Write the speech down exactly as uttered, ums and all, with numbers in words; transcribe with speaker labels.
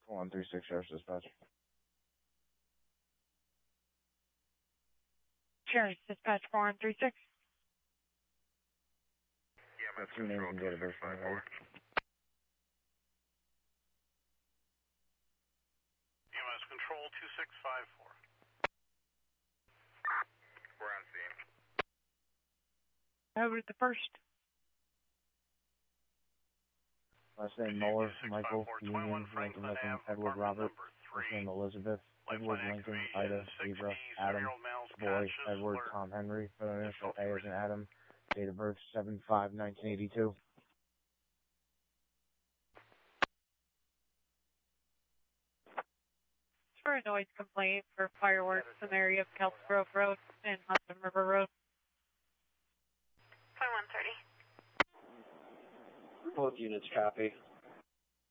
Speaker 1: one three six, Sheriff's Dispatch.
Speaker 2: Sheriff's Dispatch four one three six.
Speaker 3: Yeah,
Speaker 1: Got two names and date of birth for me.
Speaker 3: E M S Control two six five four. We're on scene.
Speaker 2: Over to the first.
Speaker 1: Last name Muller, Michael, Union, Lincoln, Lincoln, Edward, Robert. First name Elizabeth, Edward, Lincoln, Ida, Zebra, Adam, Boy, Edward, Tom, Henry. Middle initial A as in Adam. Date of birth seven five nineteen eighty-two.
Speaker 2: It's for a noise complaint for fireworks in the area of Kelps Grove Road and Hudson River Road.
Speaker 4: Point one thirty.
Speaker 5: Both units copy.